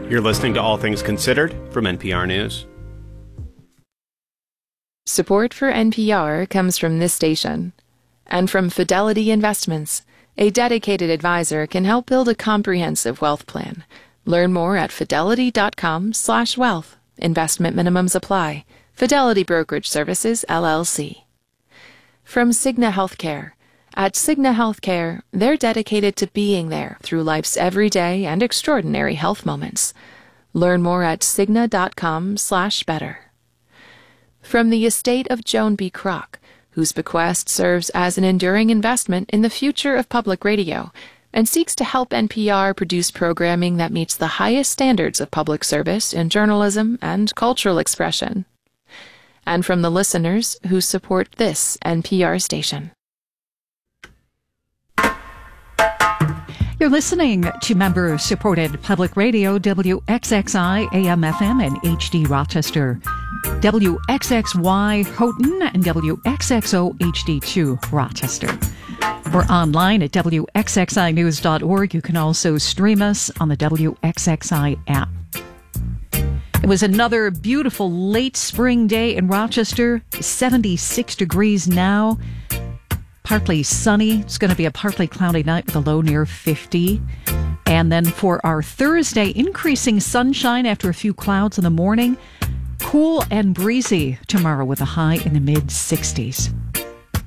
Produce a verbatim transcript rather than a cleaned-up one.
You're listening to All Things Considered from N P R News. Support for N P R comes from this station and from Fidelity Investments. A dedicated advisor can help build a comprehensive wealth plan. Learn more at fidelity.com slash wealth. Investment minimums apply. Fidelity Brokerage Services, L L C. From Cigna Healthcare. At Cigna Healthcare, they're dedicated to being there through life's everyday and extraordinary health moments. Learn more at cigna.com slash better. From the estate of Joan B. Kroc, whose bequest serves as an enduring investment in the future of public radio and seeks to help N P R produce programming that meets the highest standards of public service in journalism and cultural expression. And from the listeners who support this N P R station. You're listening to member-supported public radio W X X I A M F M and H D Rochester, W X X Y Houghton, and W X X O H D two Rochester. We're online at W X X I news dot org. You can also stream us on the W X X I app. It was another beautiful late spring day in Rochester, seventy-six degrees now. Partly sunny. It's going to be a partly cloudy night with a low near fifty. And then for our Thursday, increasing sunshine after a few clouds in the morning. Cool and breezy tomorrow with a high in the mid sixties.